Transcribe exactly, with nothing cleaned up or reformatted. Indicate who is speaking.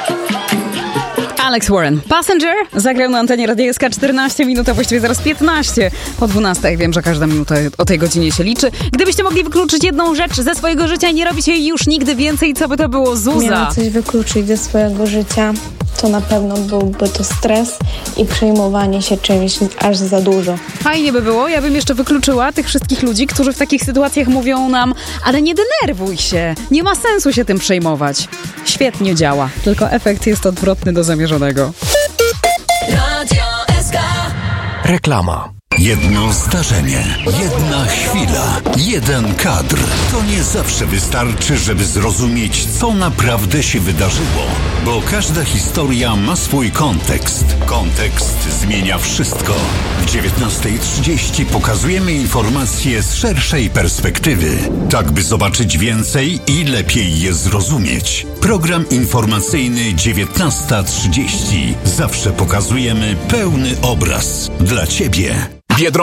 Speaker 1: Alex Warren. Passenger zagrał na antenie Radia S K czternaście minut, a właściwie zaraz piętnaście po dwunastej. Wiem, że każda minuta o tej godzinie się liczy. Gdybyście mogli wykluczyć jedną rzecz ze swojego życia i nie robić jej już nigdy więcej, co by to było, Zuza?
Speaker 2: Miałam coś wykluczyć ze swojego życia, to na pewno byłby to stres i przejmowanie się czymś aż za dużo.
Speaker 1: Fajnie by było, ja bym jeszcze wykluczyła tych wszystkich ludzi, którzy w takich sytuacjach mówią nam: ale nie denerwuj się, nie ma sensu się tym przejmować. Świetnie działa, tylko efekt jest odwrotny do zamierzonego.
Speaker 3: Radio S K.
Speaker 4: Reklama. Jedno zdarzenie, jedna chwila, jeden kadr. To nie zawsze wystarczy, żeby zrozumieć, co naprawdę się wydarzyło. Bo każda historia ma swój kontekst. Kontekst zmienia wszystko. W dziewiętnasta trzydzieści pokazujemy informacje z szerszej perspektywy. Tak, by zobaczyć więcej i lepiej je zrozumieć. Program informacyjny dziewiętnasta trzydzieści. Zawsze pokazujemy pełny obraz. Dla Ciebie.